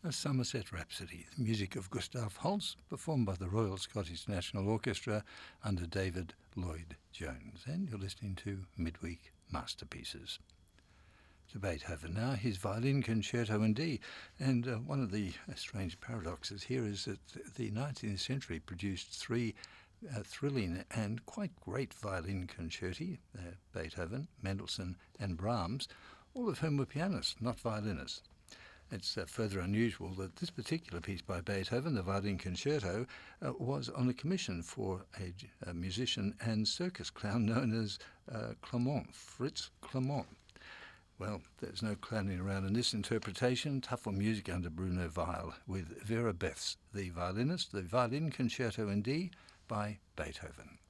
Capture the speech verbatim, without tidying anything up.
A Somerset Rhapsody, the music of Gustav Holst, performed by the Royal Scottish National Orchestra under David Lloyd-Jones. And you're listening to Midweek Masterpieces. To Beethoven now, his Violin Concerto in D. And uh, one of the uh, strange paradoxes here is that the nineteenth century produced three uh, thrilling and quite great violin concerti, uh, Beethoven, Mendelssohn and Brahms, all of whom were pianists, not violinists. It's uh, further unusual that this particular piece by Beethoven, the Violin Concerto, uh, was on a commission for a, a musician and circus clown known as uh, Clement, Fritz Clement. Well, there's no clowning around in this interpretation. Tougher music under Bruno Weil with Vera Beths, the violinist, the Violin Concerto in D by Beethoven.